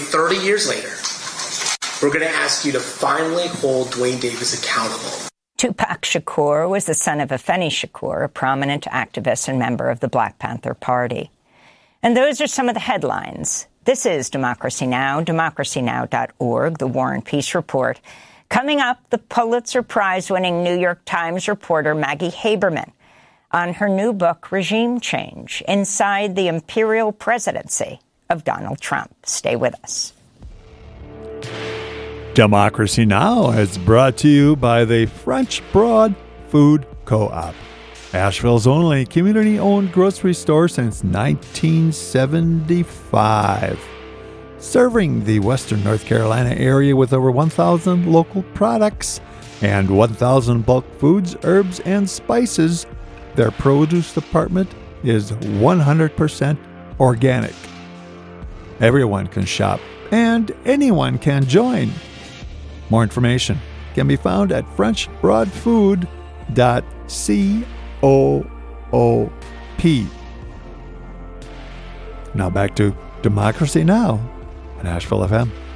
30 years later, we're going to ask you to finally hold Duane Davis accountable. Tupac Shakur was the son of Afeni Shakur, a prominent activist and member of the Black Panther Party. And those are some of the headlines. This is Democracy Now!, democracynow.org, the War and Peace Report. Coming up, the Pulitzer Prize-winning New York Times reporter Maggie Haberman on her new book, Regime Change, Inside the Imperial Presidency of Donald Trump. Stay with us. Democracy Now! Is brought to you by the French Broad Food Co-op, Asheville's only community-owned grocery store since 1975. Serving the Western North Carolina area with over 1,000 local products and 1,000 bulk foods, herbs, and spices, their produce department is 100% organic. Everyone can shop, and anyone can join. More information can be found at frenchbroadfood.coop. Now back to Democracy Now! on Asheville FM.